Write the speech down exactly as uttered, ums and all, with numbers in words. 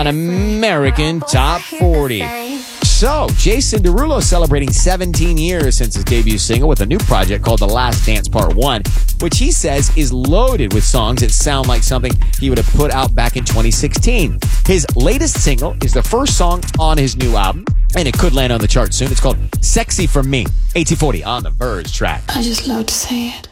on American Top forty. So, Jason Derulo celebrating seventeen years since his debut single with a new project called The Last Dance Part one, which he says is loaded with songs that sound like something he would have put out back in twenty sixteen. His latest single is the first song on his new album, and it could land on the chart soon. It's called Sexy For Me. A T forty on the Verge track. I just love to say it.